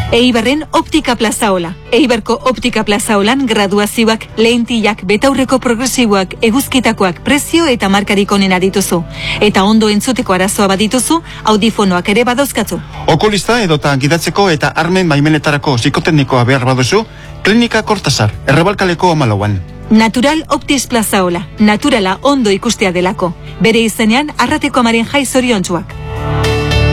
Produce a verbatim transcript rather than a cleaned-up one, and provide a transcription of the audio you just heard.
Eibarren Optika Plazaola. Eibarko Optika Plazaolan graduazioak, lehentillak, betaurreko progresiboak, eguzkitakoak, prezio eta markarik onena dituzu. Eta ondo entzuteko arazoa badituzu, audifonoak ere badauzkatzu. Okulista edota gidatzeko eta armen baimenetarako psikoteknikoa behar baduzu, Klinika Kortasar, Errebalkaleko amalauan. Natural Optis Plazaola. Naturala ondo ikustea delako. Bere izenean, arrateko amaren jai zoriontsuak.